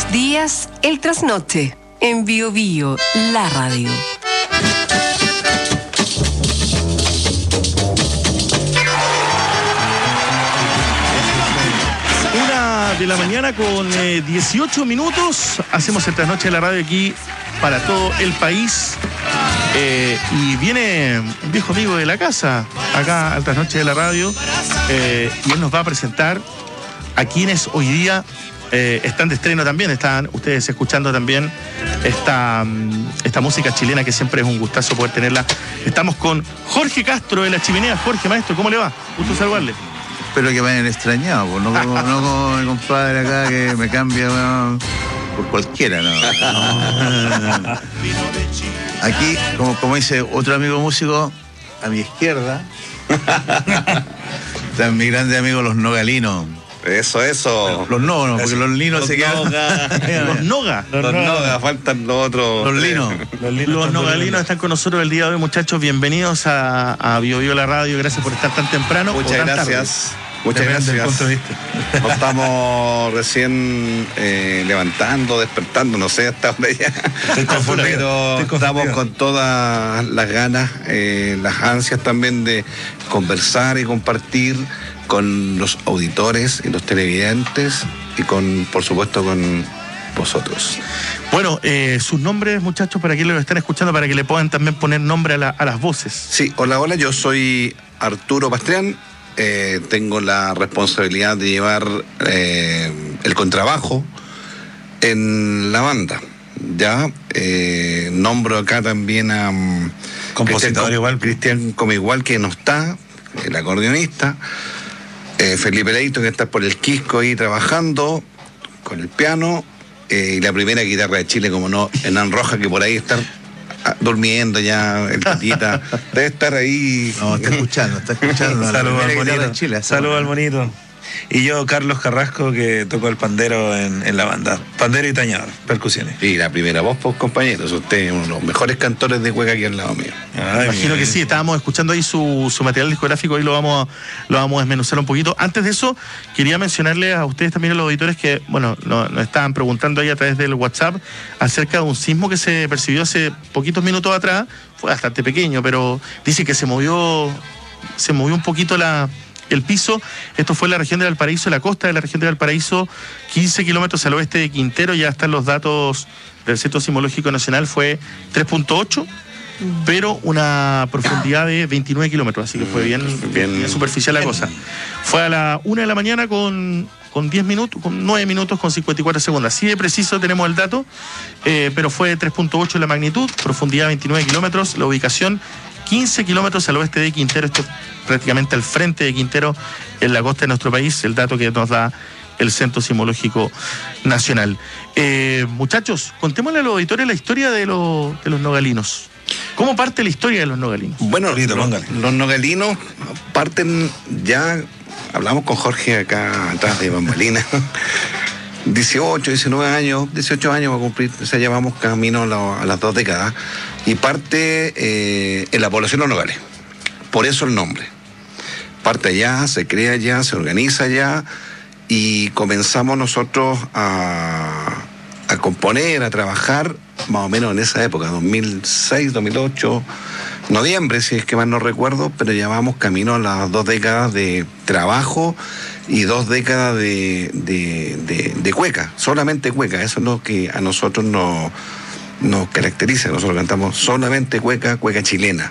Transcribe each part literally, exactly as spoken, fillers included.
los días, el trasnoche. En Bio Bio, la radio. Una de la mañana con eh, dieciocho minutos. Hacemos el trasnoche de la radio aquí para todo el país. Eh, y viene un viejo amigo de la casa acá al trasnoche de la radio. Eh, y él nos va a presentar a quienes hoy día eh, están de estreno también. Están ustedes escuchando también esta, esta música chilena que siempre es un gustazo poder tenerla. Estamos con Jorge Castro de La Chimenea. Jorge, maestro, ¿cómo le va? Gusto saludarle. Espero que me hayan extrañado, pues, no, como, no como mi compadre acá que me cambia, bueno, por cualquiera, no. no. Aquí, como, como dice otro amigo músico, a mi izquierda, están mis grandes amigos los nogalinos. Eso, eso. Los no, no, porque los linos los se quedan. Noga. Los noga. Los, los noga, faltan los otros. Los linos. Los, los nogalinos están con nosotros el día de hoy, muchachos. Bienvenidos a, a Bio Bio la radio. Gracias por estar tan temprano. Muchas tan gracias. Tarde. Muchas Depende del gracias. punto de vista. Nos estamos recién eh, levantando, despertando, no sé hasta dónde ya. Pero estamos con todas las ganas, eh, las ansias también de conversar y compartir con los auditores y los televidentes y con, por supuesto, con vosotros. Bueno, eh, sus nombres, muchachos, para quienes lo están escuchando, para que le puedan también poner nombre a, la, a las voces. Sí, hola, hola, yo soy Arturo Pastrián. Eh, tengo la responsabilidad de llevar eh, el contrabajo en la banda. Ya eh, nombro acá también a um, Compositor Cristian, igual. Cristian como igual que no está, el acordeonista. Eh, Felipe Leito, que está por el Quisco ahí trabajando con el piano. Eh, y la primera guitarra de Chile, como no, Hernán Rojas, que por ahí está durmiendo ya, el Tatita, debe estar ahí. No, está escuchando, está escuchando. Saludos al monito. Chile. Saludos al monito. Y yo, Carlos Carrasco, que toco el pandero en, en la banda. Pandero y tañador, percusiones. Y la primera voz, pues, compañeros. Usted es uno de los mejores cantores de cueca aquí al lado mío. Ay, imagino que sí, estábamos escuchando ahí su, su material discográfico y lo vamos, a, lo vamos a desmenuzar un poquito. Antes de eso, quería mencionarles a ustedes también, a los auditores, que, bueno, nos, nos estaban preguntando ahí a través del WhatsApp acerca de un sismo que se percibió hace poquitos minutos atrás. Fue bastante pequeño, pero dice que se movió, se movió un poquito la... el piso. Esto fue en la región de Valparaíso, la costa de la región de Valparaíso, quince kilómetros al oeste de Quintero. Ya están los datos del Centro Sismológico Nacional, fue tres punto ocho, pero una profundidad de veintinueve kilómetros, así que fue bien, bien, bien superficial la cosa. Fue a la una de la mañana con, con diez minutos, con nueve minutos con cincuenta y cuatro segundos. Así de preciso tenemos el dato, eh, pero fue tres punto ocho la magnitud, profundidad veintinueve kilómetros, la ubicación quince kilómetros al oeste de Quintero, esto prácticamente al frente de Quintero, en la costa de nuestro país, el dato que nos da el Centro Sismológico Nacional. Eh, muchachos, contémosle a los auditores la historia de, lo, de los nogalinos. ¿Cómo parte la historia de los nogalinos? Bueno, Lito, los, los nogalinos parten ya, hablamos con Jorge acá atrás de bambalinas, dieciocho, diecinueve años, dieciocho años va a cumplir, o sea, llevamos camino a, la, a las dos décadas, y parte eh, en la población de los nogales. Por eso el nombre. Parte allá, se crea allá, se organiza allá, y comenzamos nosotros a, a componer, a trabajar, más o menos en esa época, dos mil seis, dos mil ocho, noviembre, si es que mal no recuerdo, pero llevamos camino a las dos décadas de trabajo y dos décadas de, de, de, de cueca, solamente cueca. Eso es lo que a nosotros nos, nos caracteriza. Nosotros cantamos solamente cueca, cueca chilena.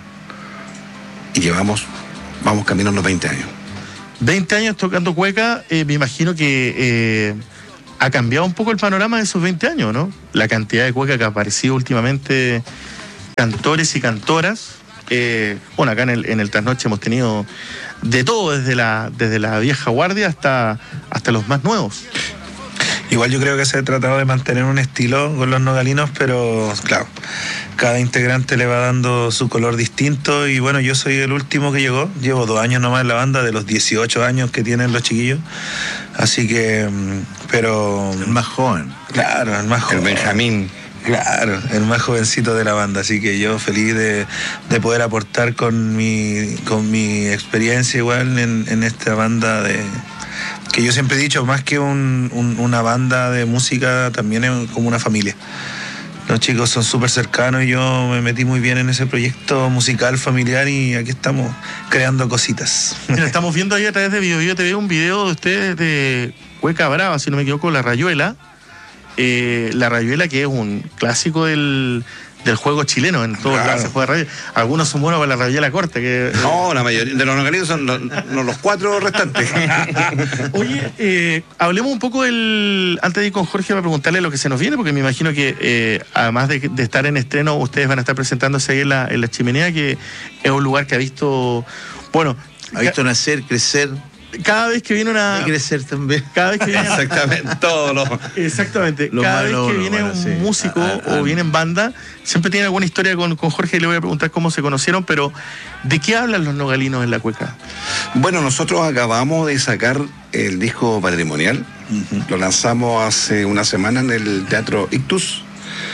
Y llevamos, vamos camino a los veinte años. veinte años tocando cueca, eh, me imagino que eh, ha cambiado un poco el panorama de esos veinte años, ¿no? La cantidad de cueca que ha aparecido últimamente, cantores y cantoras. Eh, bueno, acá en el, en el Trasnoche hemos tenido de todo, desde la, desde la vieja guardia hasta, hasta los más nuevos. Igual yo creo que se ha tratado de mantener un estilo con los nogalinos, pero claro, cada integrante le va dando su color distinto. Y bueno, yo soy el último que llegó, llevo dos años nomás en la banda, de los dieciocho años que tienen los chiquillos, así que, pero... El más joven. Claro, el más joven. El Benjamín. Claro, el más jovencito de la banda, así que yo feliz de, de poder aportar con mi, con mi experiencia igual en, en esta banda de... que yo siempre he dicho, más que un, un, una banda de música, también es como una familia. Los chicos son súper cercanos y yo me metí muy bien en ese proyecto musical familiar y aquí estamos creando cositas. Mira, estamos viendo ahí a través de Bio Bio T V un video de ustedes de Cueca Brava, si no me equivoco, La Rayuela. Eh, la Rayuela, que es un clásico del, del juego chileno, en todos Claro. lados se juega rayuela. Algunos son buenos para la Rayuela corta. Que, No, la mayoría de los nogalinos son los, no, los cuatro restantes. Oye, eh, hablemos un poco del. Antes de ir con Jorge, para preguntarle lo que se nos viene, porque me imagino que eh, además de, de estar en estreno, ustedes van a estar presentándose ahí en la, en la Chimenea, que es un lugar que ha visto. Bueno, Ha visto nacer, crecer cada vez que viene una. y crecer también. Cada vez que viene. Exactamente, todos los. Exactamente. Lo Cada malo, vez que lo viene malo, un sí. músico Ah, ah, o ah. viene en banda, siempre tiene alguna historia con, con Jorge y le voy a preguntar cómo se conocieron, pero ¿de qué hablan los nogalinos en la cueca? Bueno, nosotros acabamos de sacar el disco patrimonial. Uh-huh. Lo lanzamos hace una semana en el Teatro Ictus.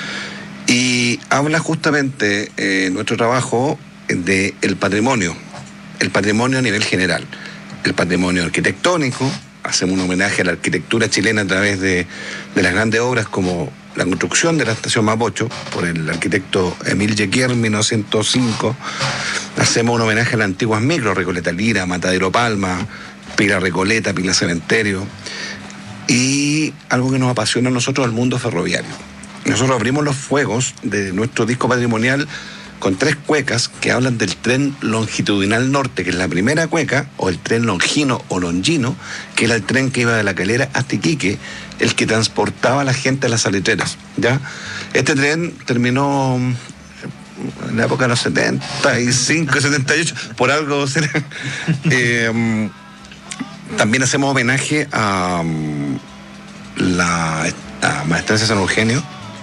Y habla justamente eh, nuestro trabajo de el patrimonio. El patrimonio a nivel general. El patrimonio arquitectónico. Hacemos un homenaje a la arquitectura chilena a través de, de las grandes obras como la construcción de la estación Mapocho por el arquitecto Emil Jequier en mil novecientos cinco. Hacemos un homenaje a las antiguas micros, Recoleta Lira, Matadero Palma, Pila Recoleta, Pila Cementerio. Y algo que nos apasiona a nosotros, el mundo ferroviario. Nosotros abrimos los fuegos de nuestro disco patrimonial con tres cuecas que hablan del tren longitudinal norte, que es la primera cueca, o el tren longino o longino, que era el tren que iba de La Calera hasta Iquique, el que transportaba a la gente a las salitreras, ¿ya? Este tren terminó en la época de los setenta y cinco, setenta y ocho, por algo será. eh, también hacemos homenaje a um, la a Maestranza San Eugenio,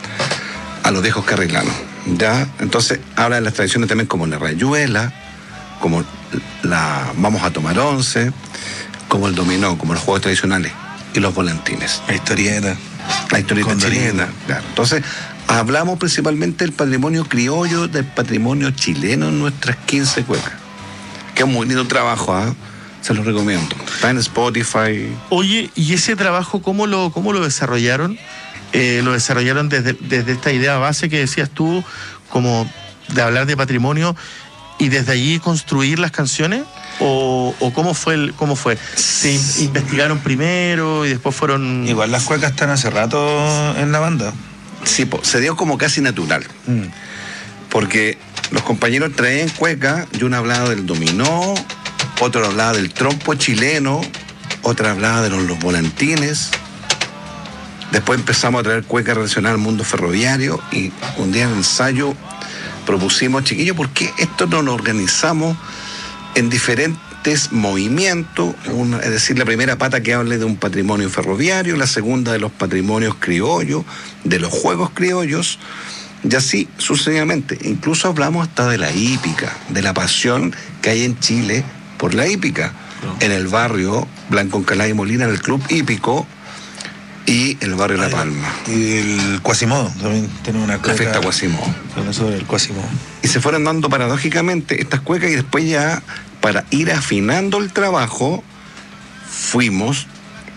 a los viejos carrilanos. ¿Ya? Entonces habla de las tradiciones también como la rayuela, como la vamos a tomar once, como el dominó, como los juegos tradicionales y los volantines. La historieta. La historieta chilena, claro. Entonces hablamos principalmente del patrimonio criollo, del patrimonio chileno en nuestras quince cuecas. Que es un muy lindo trabajo, ¿eh? Se lo recomiendo. Está en Spotify. Oye, ¿y ese trabajo cómo lo, cómo lo desarrollaron? Eh, lo desarrollaron desde, desde esta idea base que decías tú, como de hablar de patrimonio, y desde allí construir las canciones, o, o cómo fue el, cómo fue se in, investigaron primero y después fueron. Igual las cuecas están hace rato en la banda. Sí, po, se dio como casi natural, mm. porque los compañeros traían cueca y uno hablaba del dominó, otro hablaba del trompo chileno, otra hablaba de los, los volantines. Después empezamos a traer cueca relacionada al mundo ferroviario y un día en el ensayo propusimos, chiquillos, ¿por qué esto no lo organizamos en diferentes movimientos? Una, es decir, la primera pata que hable de un patrimonio ferroviario, la segunda de los patrimonios criollos, de los juegos criollos, y así sucesivamente. Incluso hablamos hasta de la hípica, de la pasión que hay en Chile por la hípica. No. En el barrio Blanco Encalada y Molina, en el club hípico, y el barrio La Palma. Y el Quasimodo, también tiene una cueca. La fiesta Quasimodo. Sobre el Quasimodo. Y se fueron dando paradójicamente estas cuecas, y después ya, para ir afinando el trabajo, fuimos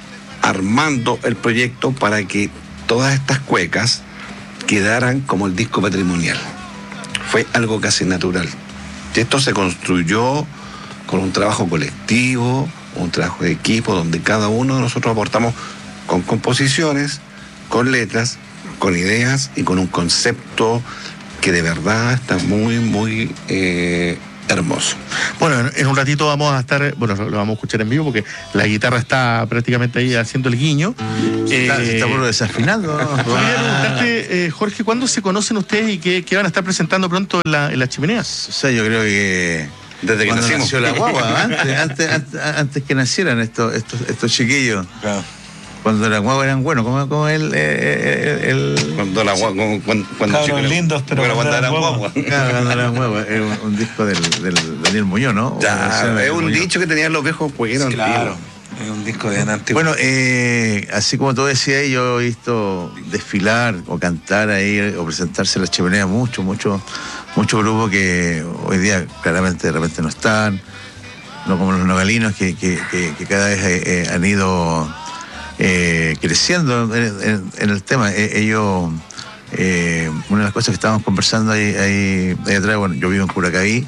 armando el proyecto para que todas estas cuecas quedaran como el disco patrimonial. Fue algo casi natural. Y esto se construyó con un trabajo colectivo, un trabajo de equipo, donde cada uno de nosotros aportamos con composiciones, con letras, con ideas y con un concepto que de verdad está muy, muy eh, hermoso. Bueno, en un ratito vamos a estar, bueno, lo vamos a escuchar en vivo porque la guitarra está prácticamente ahí haciendo el guiño. Está, eh, está por desafinando. Quería preguntarte, eh, Jorge, ¿cuándo se conocen ustedes y qué, qué van a estar presentando pronto en la, en las chimeneas? O sea, yo creo que desde que nacimos. Nació la guagua, antes, antes, antes, antes que nacieran estos, estos, estos chiquillos. Claro. Cuando las guaguas eran buenos, como, como el, el, el... Cuando la guagua, cuando, cuando chico, lindos, pero cuando, cuando eran guaguas. Claro, cuando eran guaguas. Es un, un disco del, del Daniel Muñoz, ¿no? Ya, es un Muñoz. Dicho que tenían los viejos juegueros. Claro. Es un disco de antiguo. Bueno, eh, así como tú decías, yo he visto desfilar o cantar ahí o presentarse en las chimeneas mucho, mucho, muchos grupos que hoy día claramente de repente no están. no como los nogalinos que, que, que, que cada vez eh, han ido eh, creciendo en, en, en el tema. Eh, ellos, eh, una de las cosas que estábamos conversando ahí, ahí, ahí atrás, bueno, yo vivo en Curacaví,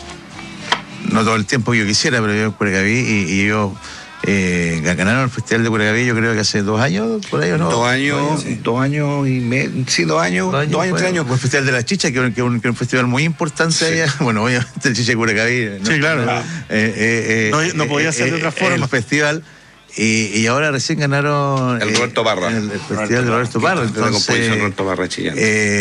no todo el tiempo que yo quisiera, pero vivo en Curacaví y, y ellos eh, ganaron el Festival de Curacaví, yo creo que hace dos años, por ahí o no. Dos años, dos años, sí. dos años y medio, sí, dos años, dos años, dos años, tres años. El Festival de la Chicha, que es un, un festival muy importante sí. allá. Bueno, obviamente el Chicha de Curacaví. ¿no? Sí, claro. Eh, eh, no, eh, no podía eh, ser de otra eh, forma. El festival. Y, y ahora recién ganaron... El eh, Roberto Parra. El, el Festival de Roberto Parra. Entonces, la composición Roberto Parra chillando.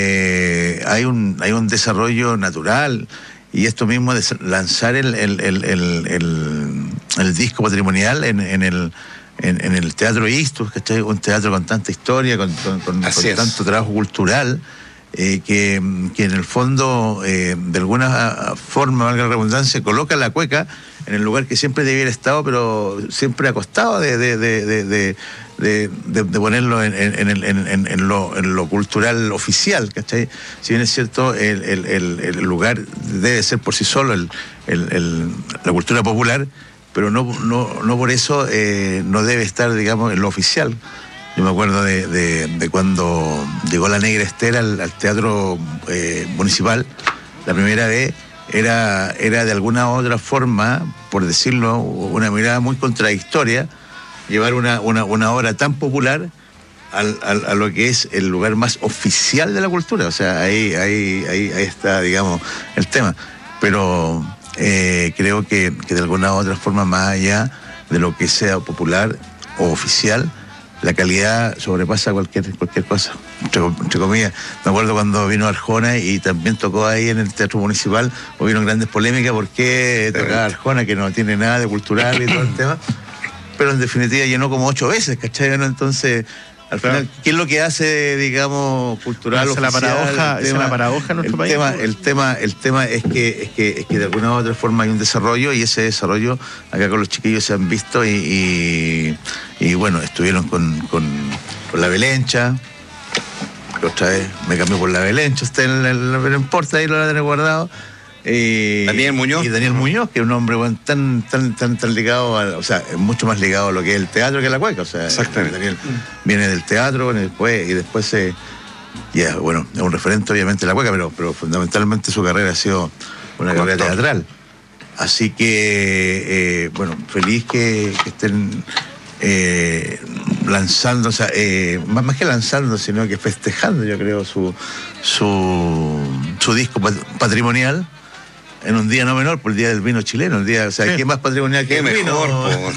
Eh, hay, un, hay un desarrollo natural. Y esto mismo de lanzar el, el, el, el, el, el disco patrimonial en, en el... En, en el Teatro Ixtus, ¿cachai? Un teatro con tanta historia, con, con, con, con tanto trabajo cultural, eh, que, que en el fondo, eh, de alguna forma, valga la redundancia, coloca la cueca en el lugar que siempre debiera estado, pero siempre ha costado de, de, de, de, de, de, de, de ponerlo en, en, en, en, en, lo, en lo cultural oficial, ¿cachai? Si bien es cierto, el, el, el, el lugar debe ser por sí solo el, el, el, la cultura popular, pero no, no, no por eso eh, no debe estar, digamos, en lo oficial. Yo me acuerdo de, de, de cuando llegó la Negra Esther al, al teatro eh, municipal, la primera vez, era, era de alguna u otra forma, por decirlo, una mirada muy contradictoria, llevar una, una, una obra tan popular al, al, a lo que es el lugar más oficial de la cultura. O sea, ahí, ahí, ahí, ahí está, digamos, el tema. Pero... Eh, creo que, que de alguna u otra forma, más allá de lo que sea popular o oficial, la calidad sobrepasa cualquier cualquier cosa, entre, entre comillas. Me acuerdo cuando vino Arjona y también tocó ahí en el Teatro Municipal, hubieron grandes polémicas porque tocaba Arjona, que no tiene nada de cultural y todo el tema, pero en definitiva llenó como ocho veces, ¿cachai? ¿No? Entonces... Al final, ¿qué es lo que hace, digamos, cultural esa oficial? La paradoja, el esa tema, la paradoja en nuestro el país. Tema, el, tema, el tema es que, es, que, es que de alguna u otra forma hay un desarrollo y ese desarrollo acá con los chiquillos se han visto y, y, y bueno, estuvieron con, con, con la Belencha. Otra vez me cambié por la Belencha, está en la, no importa, ahí lo van a tener guardado. Y, Daniel Muñoz. Y Daniel Muñoz, que es un hombre bueno, tan, tan, tan, tan ligado, a, o sea, mucho más ligado a lo que es el teatro que a la cueca. O sea, exactamente. Daniel viene del teatro y después, y después se. Ya, bueno, es un referente obviamente de la cueca, pero, pero fundamentalmente su carrera ha sido una Como carrera actor. teatral. Así que, eh, bueno, feliz que, que estén eh, lanzando, o sea, eh, más, más que lanzando, sino que festejando, yo creo, su, su, su disco pat- patrimonial. En un día no menor, por el día del vino chileno, el día, o sea, Sí. ¿qué más patrimonial que Qué el mejor, vino?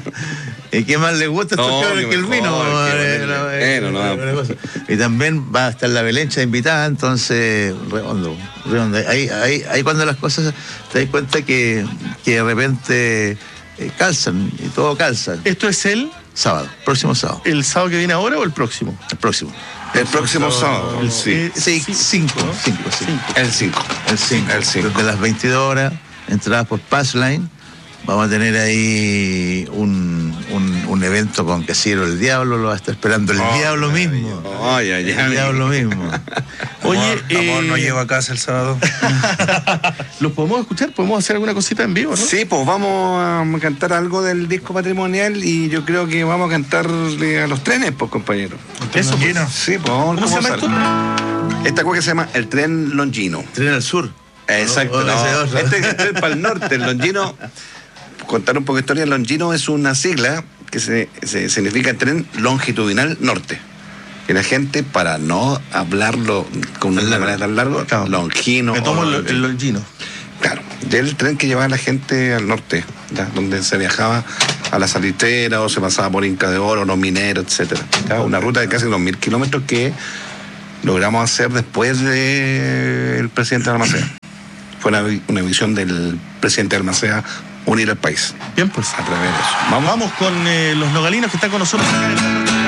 ¿Y qué más le gusta a estos No, cabros qué que el mejor, vino? qué Eh, bueno, no, eh, bueno, no. una cosa. Y también va a estar la Belencha invitada, entonces, redondo, redondo. Ahí, ahí, ahí cuando las cosas te das cuenta que, que de repente eh, calzan, y todo calza. ¿Esto es el, Sábado, próximo sábado, el sábado que viene ahora o el próximo? el próximo. El próximo sábado. El Sí. eh, Sí, sí, cinco, ¿no? cinco, sí. El cinco. El cinco. El cinco. Desde las veintidós horas, entradas por Passline. Vamos a tener ahí un, un, un evento con Casillero el Diablo, lo va a estar esperando el Oh, Diablo mismo. Ay, ay, El ay. Diablo mismo. Oye, Amor, amor, eh, no llego a casa el sábado. ¿los podemos escuchar? ¿Podemos hacer alguna cosita en vivo, no? Sí, pues vamos a cantar algo del disco patrimonial y yo creo que vamos a cantarle a los trenes, pues, compañero. Eso, pues. Sí, pues vamos, ¿Cómo se vamos llama a esto? hacer. Esta cosa que se llama el tren Longino. Tren al sur. Exacto. O- o No, ese otro. este es el tren para el norte, el Longino. Contar un poco de historia, Longino es una sigla que se, se significa tren longitudinal norte. Que la gente, para no hablarlo con una manera tan larga, Claro. longino. Me tomo o el, longino. el longino. Claro, y el tren que llevaba a la gente al norte, ¿ya? Donde se viajaba a la salitera o se pasaba por Inca de Oro, los mineros, etcétera. ¿Ya? Una ruta de casi dos mil kilómetros que logramos hacer después del presidente de Almacea. Fue una, una visión del presidente de Almacea, unir al país Bien, pues. a través de eso. Vamos, Vamos con eh, los nogalinos que están con nosotros acá en el